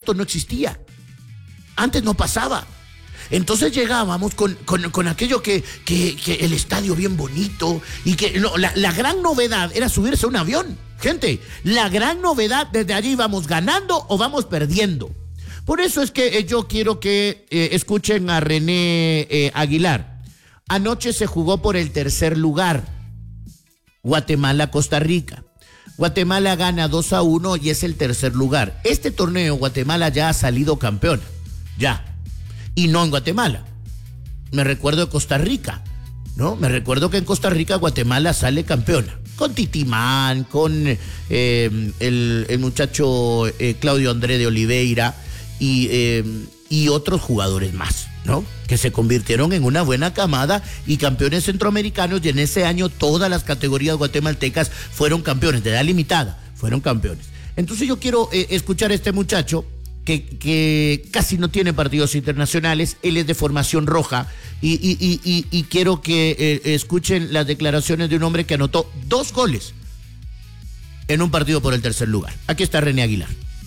esto no existía. Antes no pasaba. Entonces llegábamos con aquello que el estadio bien bonito y que no, la gran novedad era subirse a un avión. Gente, la gran novedad, desde allí vamos ganando o vamos perdiendo. Por eso es que yo quiero que escuchen a René Aguilar. Anoche se jugó por el tercer lugar. Guatemala-Costa Rica. Guatemala gana 2-1 y es el tercer lugar. Este torneo Guatemala ya ha salido campeón. Ya. Y no en Guatemala. Me recuerdo de Costa Rica, ¿no? Me recuerdo que en Costa Rica Guatemala sale campeona. Con Titimán, con el muchacho Claudio André de Oliveira y otros jugadores más, ¿no? Que se convirtieron en una buena camada y campeones centroamericanos, y en ese año todas las categorías guatemaltecas fueron campeones, de edad limitada, fueron campeones. Entonces yo quiero escuchar a este muchacho que casi no tiene partidos internacionales. Él es de formación roja y quiero que escuchen las declaraciones de un hombre que anotó 2 goles en un partido por el tercer lugar. Aquí está René Aguilar.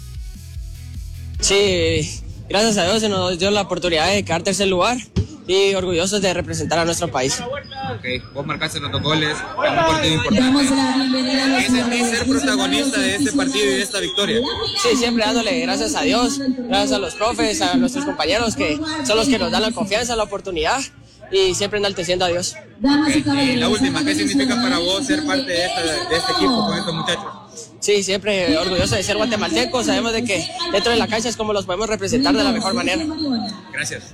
Sí, gracias a Dios se nos dio la oportunidad de quedar tercer lugar y orgullosos de representar a nuestro país. Ok, vos marcaste los 2 goles en un partido importante. ¿Es ser protagonista de este partido y de esta victoria? Sí, siempre dándole gracias a Dios, gracias a los profes, a nuestros compañeros que son los que nos dan la confianza, la oportunidad y siempre enalteciendo a Dios. Okay. La última, ¿qué significa para vos ser parte de este equipo con estos muchachos? Sí, siempre orgulloso de ser guatemalteco. Sabemos de que dentro de la cancha es como los podemos representar de la mejor manera. Gracias.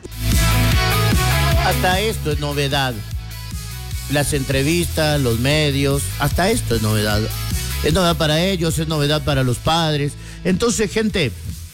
Hasta esto es novedad. Las entrevistas, los medios, hasta esto es novedad. Es novedad para ellos, es novedad para los padres. Entonces, gente,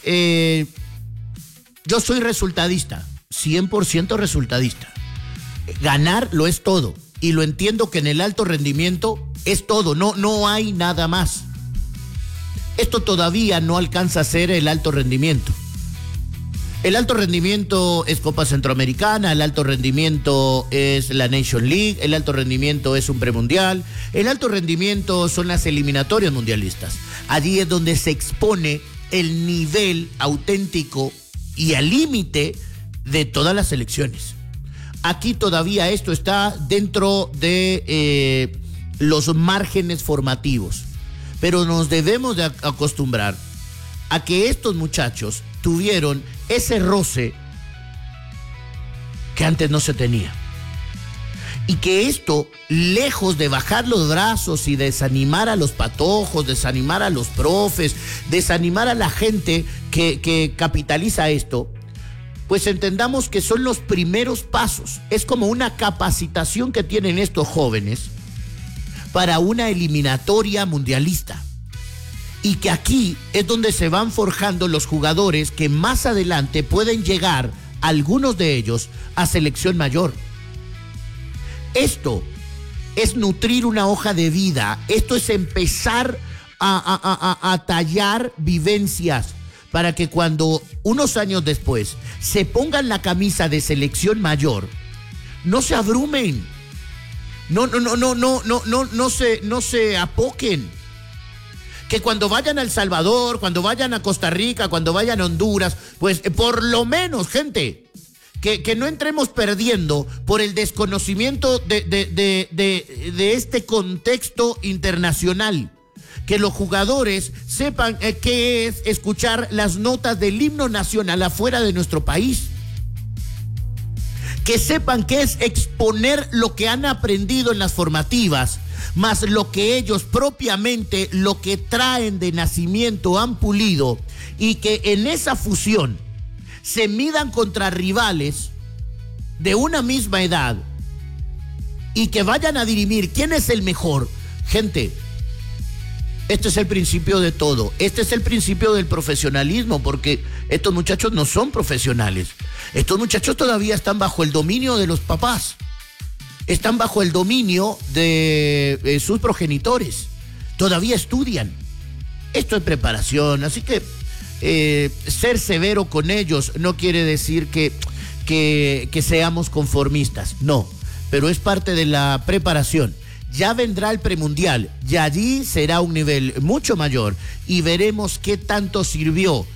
yo soy resultadista, 100% resultadista. Ganar lo es todo. Y lo entiendo que en el alto rendimiento es todo, no hay nada más. Esto todavía no alcanza a ser el alto rendimiento. El alto rendimiento es Copa Centroamericana, el alto rendimiento es la Nation League, el alto rendimiento es un premundial, el alto rendimiento son las eliminatorias mundialistas. Allí es donde se expone el nivel auténtico y al límite de todas las selecciones. Aquí todavía esto está dentro de los márgenes formativos, pero nos debemos de acostumbrar a que estos muchachos tuvieron ese roce que antes no se tenía. Y que esto, lejos de bajar los brazos y desanimar a los patojos, desanimar a los profes, desanimar a la gente que capitaliza esto, pues entendamos que son los primeros pasos. Es como una capacitación que tienen estos jóvenes para una eliminatoria mundialista. Y que aquí es donde se van forjando los jugadores que más adelante pueden llegar, algunos de ellos, a selección mayor. Esto es nutrir una hoja de vida. Esto es empezar a tallar vivencias para que cuando unos años después se pongan la camisa de selección mayor, no se abrumen, no se apoquen. Que cuando vayan a El Salvador, cuando vayan a Costa Rica, cuando vayan a Honduras, pues por lo menos, gente, que no entremos perdiendo por el desconocimiento de este contexto internacional. Que los jugadores sepan qué es escuchar las notas del himno nacional afuera de nuestro país. Que sepan qué es exponer lo que han aprendido en las formativas, más lo que ellos propiamente, lo que traen de nacimiento, han pulido, y que en esa fusión se midan contra rivales de una misma edad y que vayan a dirimir quién es el mejor. Gente, este es el principio de todo. Este es el principio del profesionalismo, porque estos muchachos no son profesionales. Estos muchachos todavía están bajo el dominio de los papás. Están bajo el dominio de sus progenitores. Todavía estudian. Esto es preparación. Así que ser severo con ellos no quiere decir que seamos conformistas. No, pero es parte de la preparación. Ya vendrá el premundial y allí será un nivel mucho mayor y veremos qué tanto sirvió